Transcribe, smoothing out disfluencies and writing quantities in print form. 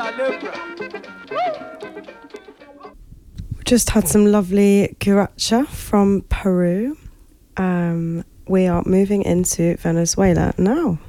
Just had some lovely cuaracha from Peru. We are moving into Venezuela now.